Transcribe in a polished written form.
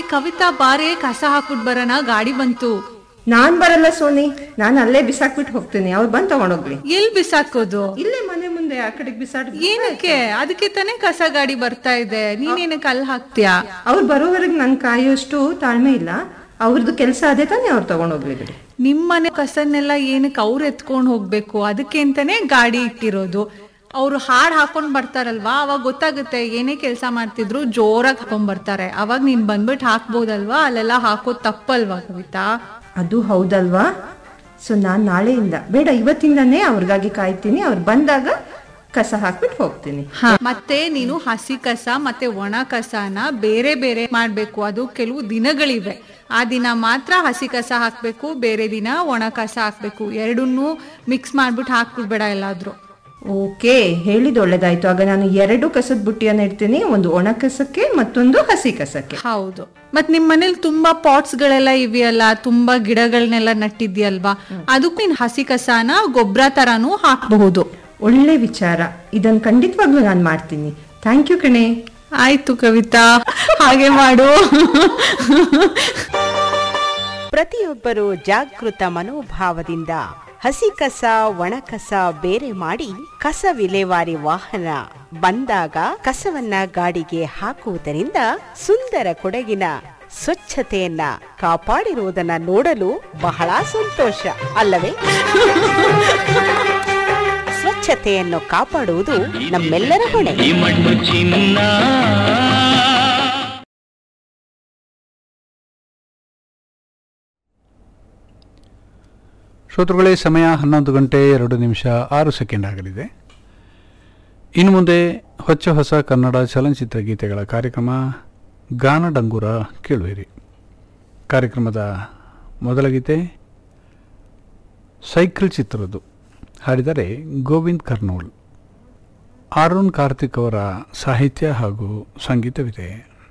ಕವಿತಾ ಬಾರೆ ಕಸ ಹಾಕ್ಬಿಟ್ ಬರೋಣ, ಗಾಡಿ ಬಂತು. ನಾನ್ ಬರಲ್ಲ ಸೋನಿ, ನಾನು ಅಲ್ಲೇ ಬಿಸಾಕ್ಬಿಟ್ಟು ಹೋಗ್ತೀನಿ, ಅವ್ರು ಬಂದ್ ತಗೊಂಡೋಗ್ಲಿ. ಎಲ್ ಬಿಸಾಕೋದು? ಇಲ್ಲೇ ಮನೆ ಮುಂದೆ ಆ ಕಡೆಗೆ ಬಿಸಾಡ್. ಏನಕ್ಕೆ? ಅದಕ್ಕೆ ತಾನೇ ಕಸ ಗಾಡಿ ಬರ್ತಾ ಇದೆ, ನೀನೇನಕ್ಕೆ ಅಲ್ಲಿ ಹಾಕ್ತೀಯಾ? ಅವ್ರು ಬರೋವರೆಗೆ ನನ್ ಕಾಯೋಷ್ಟು ತಾಳ್ಮೆ ಇಲ್ಲ. ಅವ್ರದ್ದು ಕೆಲಸ ಅದೇ ತಾನೇ, ಅವ್ರು ತಗೊಂಡೋಗ್ಲಿ ಬಿಡಿ. ನಿಮ್ಮನೆ ಕಸನ್ನೆಲ್ಲ ಏನಕ್ಕೆ ಅವ್ರು ಎತ್ಕೊಂಡ್ ಹೋಗ್ಬೇಕು? ಅದಕ್ಕೆ ಅಂತಾನೆ ಗಾಡಿ ಇಟ್ಟಿರೋದು. ಅವ್ರು ಹಾಡ್ ಹಾಕೊಂಡ್ ಬರ್ತಾರಲ್ವಾ, ಅವಾಗ ಗೊತ್ತಾಗುತ್ತೆ ಏನೇ ಕೆಲಸ ಮಾಡ್ತಿದ್ರು ಜೋರಾಗಿ ಹಾಕೊಂಡ್ ಬರ್ತಾರೆ. ಅವಾಗ ನೀನ್ ಬಂದ್ಬಿಟ್ಟು ಹಾಕ್ಬೋದಲ್ವಾ? ಅಲ್ಲೆಲ್ಲ ಹಾಕೋದ್ ತಪ್ಪಲ್ವಾ ಕವಿತಾ? ಅದು ಹೌದಲ್ವಾ? ಸೊ ನಾನ್ ನಾಳೆಯಿಂದ ಬೇಡ, ಇವತ್ತಿಂದಾನೇ ಅವ್ರಿಗಾಗಿ ಕಾಯ್ತೀನಿ. ಅವ್ರು ಬಂದಾಗ ಕಸ ಹಾಕ್ಬಿಟ್ಟು ಹೋಗ್ತೀನಿ. ಮತ್ತೆ ನೀನು ಹಸಿ ಕಸ ಮತ್ತೆ ಒಣ ಕಸನ ಬೇರೆ ಬೇರೆ ಮಾಡ್ಬೇಕು. ಅದು ಕೆಲವು ದಿನಗಳಿವೆ, ಆ ದಿನ ಮಾತ್ರ ಹಸಿ ಕಸ ಹಾಕ್ಬೇಕು, ಬೇರೆ ದಿನ ಒಣ ಕಸ ಹಾಕ್ಬೇಕು. ಎರಡನ್ನೂ ಮಿಕ್ಸ್ ಮಾಡ್ಬಿಟ್ಟು ಹಾಕ್ಬಿಡ್ಬೇಡ ಎಲ್ಲಾದ್ರೂ. ಓಕೆ, ಹೇಳಿದ್ ಒಳ್ಳೇದಾಯ್ತು. ಆಗ ನಾನು 2 ಕಸದ ಬುಟ್ಟಿಯನ್ನ ಇಡ್ತೀನಿ, ಒಂದು ಒಣ ಕಸಕ್ಕೆ ಮತ್ತೊಂದು ಹಸಿ ಕಸಕ್ಕೆ. ಹೌದು. ಮತ್ ನಿಮ್ ಮನೇಲಿ ತುಂಬಾ ಪಾಟ್ಸ್ ಗಳೆಲ್ಲ ಇವೆಯಲ್ಲ, ತುಂಬಾ ಗಿಡಗಳನ್ನೆಲ್ಲ ನಟ್ಟಿದ್ಯಲ್ವಾ, ಅದಕ್ಕೂ ನೀನ್ ಹಸಿ ಕಸನ ಗೊಬ್ಬರ ತರಾನು ಹಾಕಬಹುದು. ಒಳ್ಳೆ ವಿಚಾರ, ಇದನ್ನ ಖಂಡಿತವಾಗ್ಲೂ ನಾನು ಮಾಡ್ತೀನಿ. ಥ್ಯಾಂಕ್ ಯು ಕಣೆ. ಆಯ್ತು ಕವಿತಾ, ಹಾಗೆ ಮಾಡು. ಪ್ರತಿಯೊಬ್ಬರು ಜಾಗೃತ ಮನೋಭಾವದಿಂದ ಹಸಿ ಕಸ ಒಣ ಕಸ ಬೇರೆ ಮಾಡಿ ಕಸ ವಿಲೇವಾರಿ ವಾಹನ ಬಂದಾಗ ಕಸವನ್ನ ಗಾಡಿಗೆ ಹಾಕುವುದರಿಂದ ಸುಂದರ ಕೊಡಗಿನ ಸ್ವಚ್ಛತೆಯನ್ನ ಕಾಪಾಡಿರುವುದನ್ನ ನೋಡಲು ಬಹಳ ಸಂತೋಷ ಅಲ್ಲವೇ? ಸ್ವಚ್ಛತೆಯನ್ನು ಕಾಪಾಡುವುದು ನಮ್ಮೆಲ್ಲರ ಹೊಣೆ. ಶ್ರೋತೃಗಳೇ, ಸಮಯ 11:02 ಆಗಲಿದೆ. ಇನ್ನು ಮುಂದೆ ಹೊಸ ಕನ್ನಡ ಚಲನಚಿತ್ರ ಗೀತೆಗಳ ಕಾರ್ಯಕ್ರಮ ಗಾನಡಂಗುರ ಕೇಳುವಿರಿ. ಕಾರ್ಯಕ್ರಮದ ಮೊದಲ ಗೀತೆ ಸೈಕಲ್ ಚಿತ್ರದ್ದು. ಹಾಡಿದರೆ ಗೋವಿಂದ್ ಕರ್ನೂಲ್. ಅರುಣ್ ಕಾರ್ತಿಕ್ ಅವರ ಸಾಹಿತ್ಯ ಹಾಗೂ ಸಂಗೀತವಿದೆ.